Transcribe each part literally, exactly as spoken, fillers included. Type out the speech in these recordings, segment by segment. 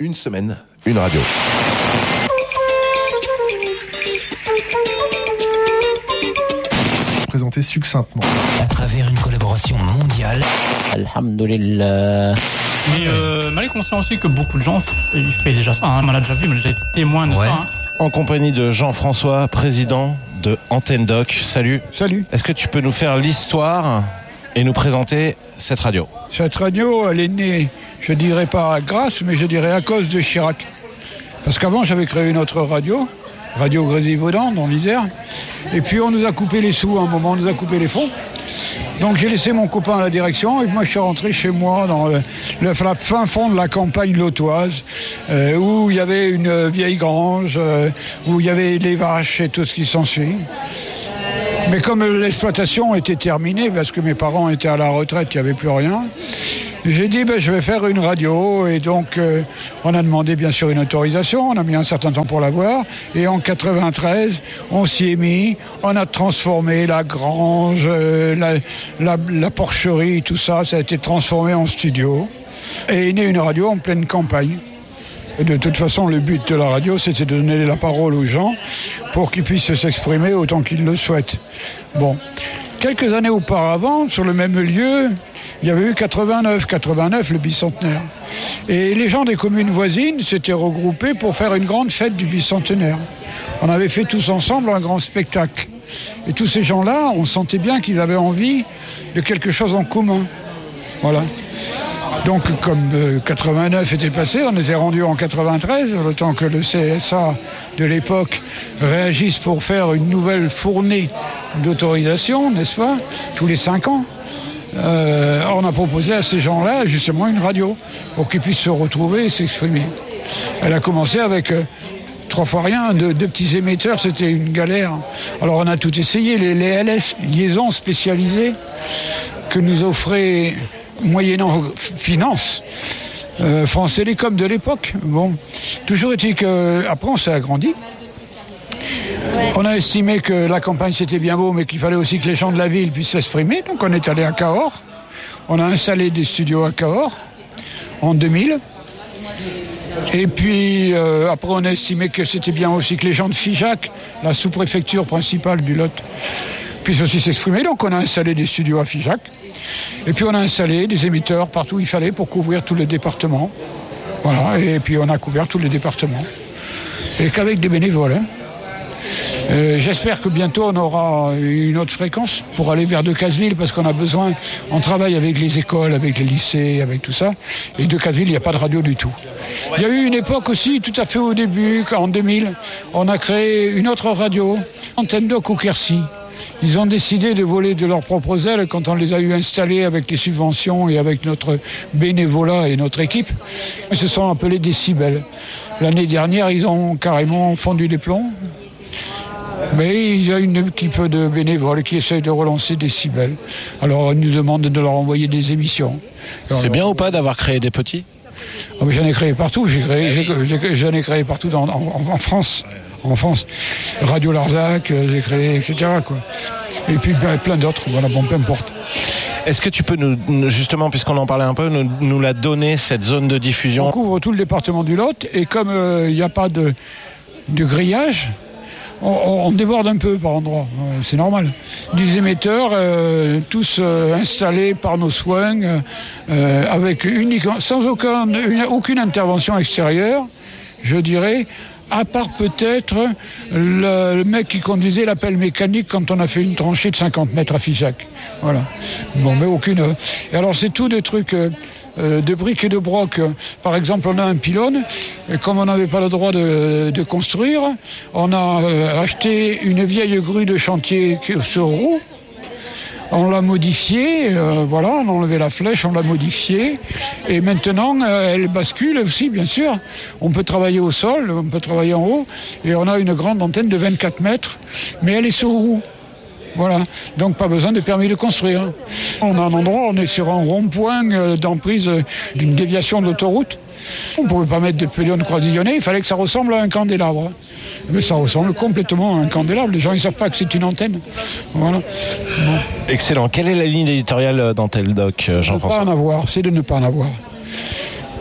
Une semaine, une radio. Présenté succinctement. À travers une collaboration mondiale. Alhamdulillah. Mais euh, mal est conscient aussi que beaucoup de gens ils font déjà ça. Hein. On l'a déjà vu, on a déjà été témoin de Ouais. ça. Hein. En compagnie de Jean-François, président de Antenne Doc. Salut. Salut. Est-ce que tu peux nous faire l'histoire et nous présenter cette radio ? Cette radio, elle est née, je dirais pas grâce, mais je dirais à cause de Chirac. Parce qu'avant, j'avais créé une autre radio, Radio Grésivaudan, dans l'Isère. Et puis, on nous a coupé les sous à un moment, on nous a coupé les fonds. Donc, j'ai laissé mon copain à la direction et moi, je suis rentré chez moi dans le, le fin fond de la campagne lotoise, euh, où il y avait une vieille grange, euh, où il y avait les vaches et tout ce qui s'ensuit. Mais comme l'exploitation était terminée, parce que mes parents étaient à la retraite, il n'y avait plus rien, j'ai dit ben, je vais faire une radio. Et donc euh, on a demandé bien sûr une autorisation, on a mis un certain temps pour l'avoir. Et en quatre-vingt-treize, on s'y est mis, on a transformé la grange, euh, la, la, la porcherie, tout ça, ça a été transformé en studio. Et est née une radio en pleine campagne. Et de toute façon, le but de la radio, c'était de donner la parole aux gens pour qu'ils puissent s'exprimer autant qu'ils le souhaitent. Bon, quelques années auparavant, sur le même lieu, il y avait eu quatre-vingt-neuf, quatre-vingt-neuf, le bicentenaire. Et les gens des communes voisines s'étaient regroupés pour faire une grande fête du bicentenaire. On avait fait tous ensemble un grand spectacle. Et tous ces gens-là, on sentait bien qu'ils avaient envie de quelque chose en commun. Voilà. Donc, comme euh, quatre-vingt-neuf était passé, on était rendu en quatre-vingt-treize, le temps que le C S A de l'époque réagisse pour faire une nouvelle fournée d'autorisation, n'est-ce pas, tous les cinq ans. Euh, on a proposé à ces gens-là, justement, une radio, pour qu'ils puissent se retrouver et s'exprimer. Elle a commencé avec euh, trois fois rien, deux, deux petits émetteurs, c'était une galère. Alors, on a tout essayé, les, les L S, liaisons spécialisées, que nous offrait... moyennant finance, euh, France Télécom de l'époque. Bon, toujours est-il qu'après on s'est agrandi. On a estimé que la campagne c'était bien beau, mais qu'il fallait aussi que les gens de la ville puissent s'exprimer. Donc on est allé à Cahors. On a installé des studios à Cahors en deux mille. Et puis euh, après on a estimé que c'était bien aussi que les gens de Figeac, la sous-préfecture principale du Lot, puissent aussi s'exprimer. Donc on a installé des studios à Figeac. Et puis on a installé des émetteurs partout où il fallait pour couvrir tous les départements. Voilà, et puis on a couvert tous les départements. Et qu'avec des bénévoles. Hein. Euh, j'espère que bientôt on aura une autre fréquence pour aller vers Decazeville, parce qu'on a besoin, on travaille avec les écoles, avec les lycées, avec tout ça. Et Decazeville, il n'y a pas de radio du tout. Il y a eu une époque aussi, tout à fait au début, en deux mille, on a créé une autre radio, Antenne Doc au Quercy. Ils ont décidé de voler de leurs propres ailes quand on les a eu installés avec les subventions et avec notre bénévolat et notre équipe. Ils se sont appelés Décibel. L'année dernière, ils ont carrément fondu les plombs. Mais il y a une équipe de bénévoles qui essaye de relancer Décibel. Alors, ils nous demandent de leur envoyer des émissions. C'est alors, bien ou pas d'avoir créé des petits ? oh, J'en ai créé partout. J'ai créé, j'ai, j'en ai créé partout dans, en, en France. En France, Radio Larzac, j'ai créé, et cetera quoi. Et puis ben, plein d'autres, voilà, bon, peu importe. Est-ce que tu peux nous, justement, puisqu'on en parlait un peu, nous, nous la donner, cette zone de diffusion ? On couvre tout le département du Lot, et comme il euh, n'y a pas de, de grillage, on, on déborde un peu par endroits, euh, c'est normal. Des émetteurs, euh, tous euh, installés par nos soins, euh, avec uniquement, sans aucun, une, aucune intervention extérieure, je dirais, à part peut-être le, le mec qui conduisait la pelle mécanique quand on a fait une tranchée de cinquante mètres à Figeac. Voilà. Bon, mais aucune. Et alors, c'est tout des trucs euh, de briques et de broc. Par exemple, on a un pylône, et comme on n'avait pas le droit de, de construire, on a euh, acheté une vieille grue de chantier sur roue. On l'a modifiée, euh, voilà, on a enlevé la flèche, on l'a modifiée. Et maintenant, euh, elle bascule aussi, bien sûr. On peut travailler au sol, on peut travailler en haut. Et on a une grande antenne de vingt-quatre mètres, mais elle est sur roue. Voilà, donc pas besoin de permis de construire. On a un endroit, on est sur un rond-point euh, d'emprise euh, d'une déviation d'autoroute. On ne pouvait pas mettre de pylône croisillonné, il fallait que ça ressemble à un candélabre. Mais ça ressemble complètement à un candélabre. Les gens ne savent pas que c'est une antenne. Voilà. Bon. Excellent. Quelle est la ligne éditoriale d'Antenne Doc, Jean-François ? Ne pas en avoir, c'est de ne pas en avoir.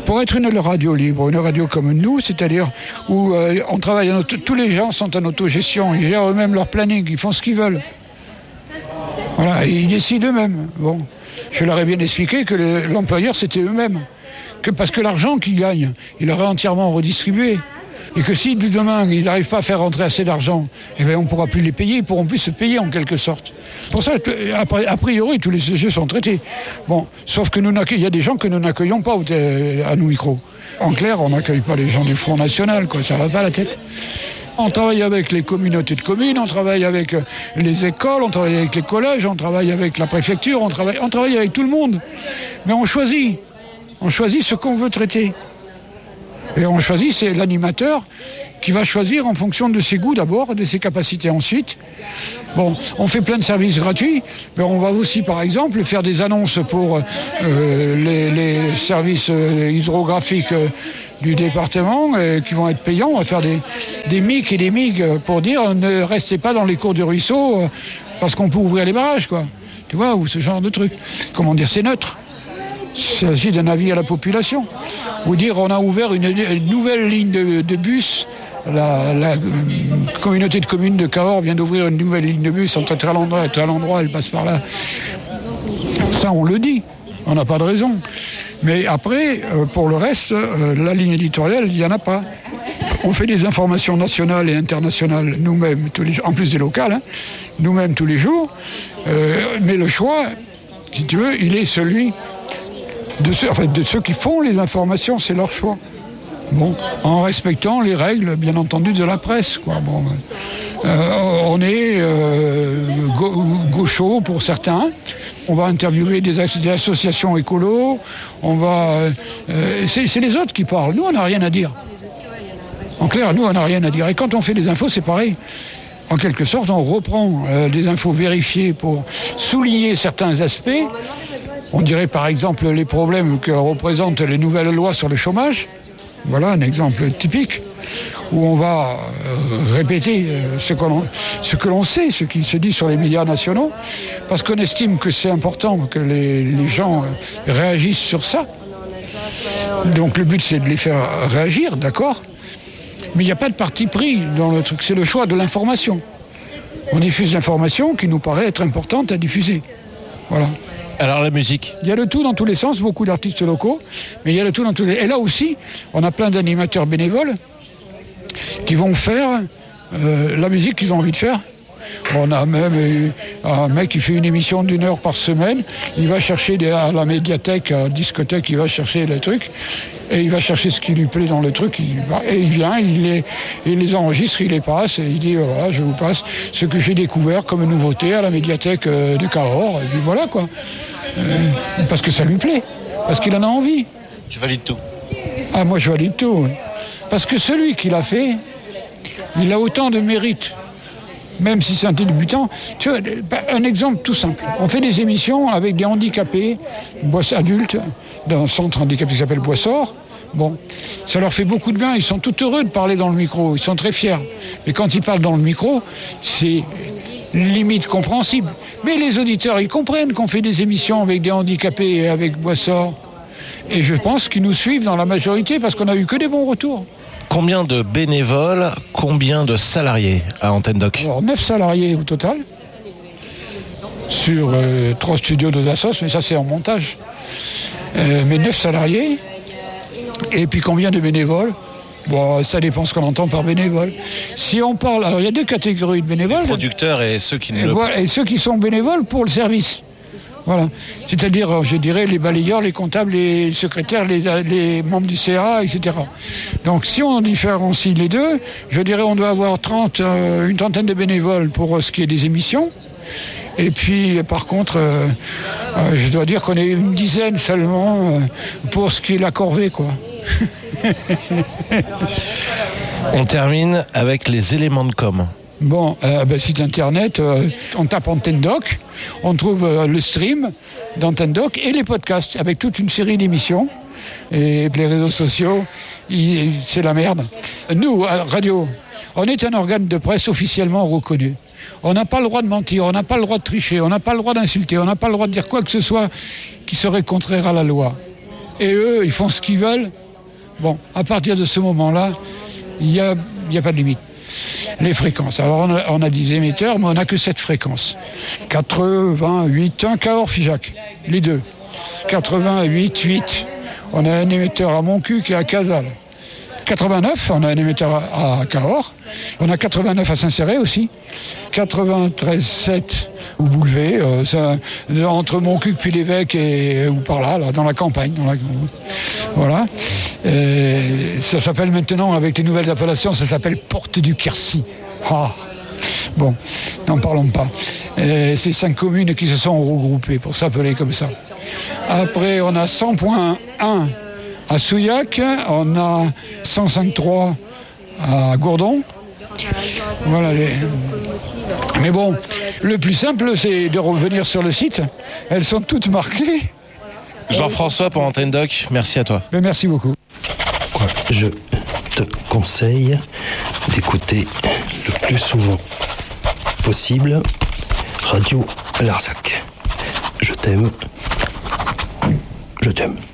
Pour être une radio libre, une radio comme nous, c'est-à-dire où euh, on travaille, en auto, tous les gens sont en autogestion, ils gèrent eux-mêmes leur planning, ils font ce qu'ils veulent. Voilà, et ils décident eux-mêmes. Bon, je leur ai bien expliqué que le, l'employeur, c'était eux-mêmes. Que parce que l'argent qu'ils gagnent, ils l'auraient entièrement redistribué. Et que si demain, ils n'arrivent pas à faire rentrer assez d'argent, eh bien, on ne pourra plus les payer, ils ne pourront plus se payer en quelque sorte. Pour ça, a priori, tous les sujets sont traités. Bon, sauf que nous il y a des gens que nous n'accueillons pas à nos micros. En clair, on n'accueille pas les gens du Front National, quoi, ça ne va pas à la tête. On travaille avec les communautés de communes, on travaille avec les écoles, on travaille avec les collèges, on travaille avec la préfecture, on travaille, on travaille avec tout le monde. Mais on choisit, on choisit ce qu'on veut traiter. Et on choisit, c'est l'animateur qui va choisir en fonction de ses goûts d'abord, de ses capacités ensuite. Bon, on fait plein de services gratuits, mais on va aussi, par exemple, faire des annonces pour euh, les, les services euh, hydrographiques euh, du département euh, qui vont être payants. On va faire des, des M I C et des M I G pour dire ne restez pas dans les cours du ruisseau euh, parce qu'on peut ouvrir les barrages, quoi. Tu vois, ou ce genre de truc. Comment dire, c'est neutre. Il s'agit d'un avis à la population. Ou dire on a ouvert une, une nouvelle ligne de, de bus. La, la euh, communauté de communes de Cahors vient d'ouvrir une nouvelle ligne de bus entre tel endroit et tel endroit, elle passe par là. Ça, on le dit. On n'a pas de raison. Mais après, euh, pour le reste, euh, la ligne éditoriale, il n'y en a pas. On fait des informations nationales et internationales nous-mêmes, tous les, en plus des locales, hein, nous-mêmes tous les jours. Euh, mais le choix, si tu veux, il est celui de ceux, enfin, de ceux qui font les informations, c'est leur choix. Bon, en respectant les règles, bien entendu, de la presse, quoi. Bon, euh, on est euh, gauchos pour certains. On va interviewer des, as- des associations écolos. On va, euh, c'est, c'est les autres qui parlent. Nous, on n'a rien à dire. En clair, nous, on n'a rien à dire. Et quand on fait des infos, c'est pareil. En quelque sorte, on reprend euh, des infos vérifiées pour souligner certains aspects. On dirait par exemple les problèmes que représentent les nouvelles lois sur le chômage. Voilà un exemple typique où on va euh, répéter euh, ce, que l'on, ce que l'on sait, ce qui se dit sur les médias nationaux, parce qu'on estime que c'est important que les, les gens euh, réagissent sur ça. Donc le but, c'est de les faire réagir, d'accord ? Mais il n'y a pas de parti pris dans le truc, c'est le choix de l'information. On diffuse l'information qui nous paraît être importante à diffuser. Voilà. Alors la musique. Il y a le tout dans tous les sens, beaucoup d'artistes locaux, mais il y a le tout dans tous les... Et là aussi, on a plein d'animateurs bénévoles qui vont faire euh, la musique qu'ils ont envie de faire. On a même eu un mec qui fait une émission d'une heure par semaine. Il va chercher des, à la médiathèque, à la discothèque, il va chercher les trucs. Et il va chercher ce qui lui plaît dans le truc. Il va, et il vient, il les, il les enregistre, il les passe. Et il dit, voilà, je vous passe ce que j'ai découvert comme nouveauté à la médiathèque de Cahors. Et puis voilà, quoi. Euh, parce que ça lui plaît. Parce qu'il en a envie. Tu valides tout. Ah, moi, je valide tout. Oui. Parce que celui qui l'a fait, il a autant de mérite. Même si c'est un débutant. Tu vois, un exemple tout simple. On fait des émissions avec des handicapés, adultes, dans un centre handicapé qui s'appelle Boissor. Bon, ça leur fait beaucoup de bien. Ils sont tout heureux de parler dans le micro. Ils sont très fiers. Mais quand ils parlent dans le micro, c'est limite compréhensible. Mais les auditeurs, ils comprennent qu'on fait des émissions avec des handicapés et avec Boissor. Et je pense qu'ils nous suivent dans la majorité parce qu'on n'a eu que des bons retours. Combien de bénévoles, combien de salariés à Antenne Doc ? Alors, neuf salariés au total, sur euh, trois studios de Dassos, mais ça c'est en montage. Euh, mais neuf salariés, et puis combien de bénévoles ? Bon, ça dépend ce qu'on entend par bénévole. Si on parle, alors il y a deux catégories de bénévoles. Les producteurs et ceux qui ne et, le... voilà, et ceux qui sont bénévoles pour le service. Voilà. C'est-à-dire, je dirais, les balayeurs, les comptables, les secrétaires, les, les membres du C A, et cetera. Donc, si on différencie les deux, je dirais on doit avoir trente, euh, une trentaine de bénévoles pour ce qui est des émissions. Et puis, par contre, euh, euh, je dois dire qu'on est une dizaine seulement euh, pour ce qui est la corvée, quoi. On termine avec les éléments de com'. Bon, euh, ben, site internet, euh, on tape Antenne Doc, on trouve euh, le stream d'Antenne Doc et les podcasts avec toute une série d'émissions. Et les réseaux sociaux, il, c'est la merde. Nous, à Radio, on est un organe de presse officiellement reconnu. On n'a pas le droit de mentir, on n'a pas le droit de tricher, on n'a pas le droit d'insulter, on n'a pas le droit de dire quoi que ce soit qui serait contraire à la loi. et eux, ils font ce qu'ils veulent. Bon, à partir de ce moment-là, il n'y a, il y a pas de limite. Les fréquences. Alors, on a, on a dix émetteurs, mais on n'a que sept fréquences. quatre-vingt-huit, un Cahors Figeac, les deux. quatre-vingt-huit, huit. On a un émetteur à Montcuq et à Casal. quatre-vingt-neuf, on a un émetteur à, à Cahors. On a quatre-vingt-neuf à Saint-Céré aussi. quatre-vingt-treize, sept au Boulevé, euh, ça, entre Montcuq puis l'Évêque et ou par là, là, dans la campagne. Dans la, voilà. Et ça s'appelle maintenant, avec les nouvelles appellations, ça s'appelle Porte du Quercy. Ah. Bon, n'en parlons pas. Et c'est cinq communes qui se sont regroupées pour s'appeler comme ça. Après, on a cent point un à Souillac, on a cent cinq virgule trois à Gourdon. Voilà les... Mais bon, le plus simple, c'est de revenir sur le site. Elles sont toutes marquées. Jean-François pour Antenne Doc, merci à toi. Mais merci beaucoup. Je te conseille d'écouter le plus souvent possible Radio Larzac. Je t'aime. Je t'aime.